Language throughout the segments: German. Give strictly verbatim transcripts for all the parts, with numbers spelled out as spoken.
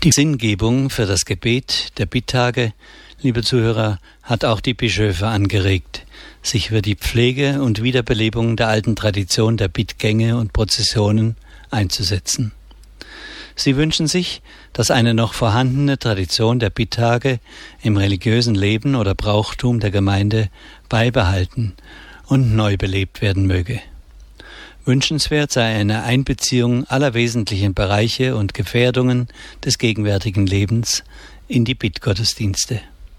Die Sinngebung für das Gebet der Bitttage, liebe Zuhörer, hat auch die Bischöfe angeregt, sich für die Pflege und Wiederbelebung der alten Tradition der Bittgänge und Prozessionen einzusetzen. Sie wünschen sich, dass eine noch vorhandene Tradition der Bitttage im religiösen Leben oder Brauchtum der Gemeinde beibehalten und neu belebt werden möge. Wünschenswert sei eine Einbeziehung aller wesentlichen Bereiche und Gefährdungen des gegenwärtigen Lebens in die Bittgottesdienste.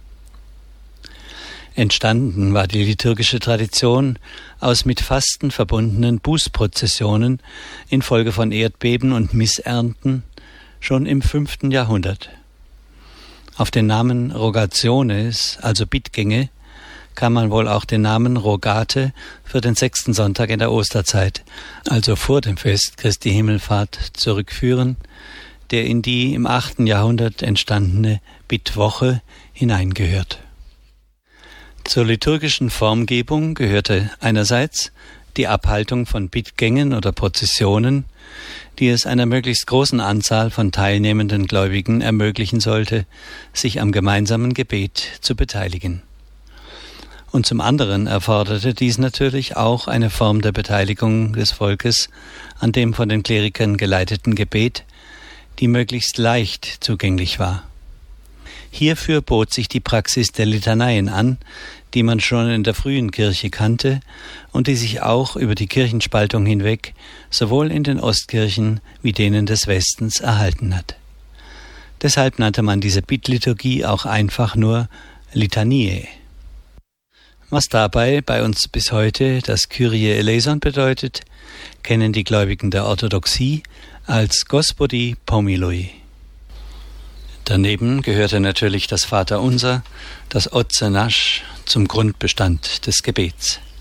Entstanden war die liturgische Tradition aus mit Fasten verbundenen Bußprozessionen infolge von Erdbeben und Missernten schon im fünften Jahrhundert. Auf den Namen Rogationes, also Bittgänge, kann man wohl auch den Namen Rogate für den sechsten Sonntag in der Osterzeit, also vor dem Fest Christi Himmelfahrt, zurückführen, der in die im achten Jahrhundert entstandene Bittwoche hineingehört. Zur liturgischen Formgebung gehörte einerseits die Abhaltung von Bittgängen oder Prozessionen, die es einer möglichst großen Anzahl von teilnehmenden Gläubigen ermöglichen sollte, sich am gemeinsamen Gebet zu beteiligen. Und zum anderen erforderte dies natürlich auch eine Form der Beteiligung des Volkes an dem von den Klerikern geleiteten Gebet, die möglichst leicht zugänglich war. Hierfür bot sich die Praxis der Litaneien an, die man schon in der frühen Kirche kannte und die sich auch über die Kirchenspaltung hinweg sowohl in den Ostkirchen wie denen des Westens erhalten hat. Deshalb nannte man diese Bittliturgie auch einfach nur Litanie. Was dabei bei uns bis heute das Kyrie eleison bedeutet, kennen die Gläubigen der Orthodoxie als Gospodi pomiloi. Daneben gehörte natürlich das Vaterunser, das Otse Nasch, zum Grundbestand des Gebets.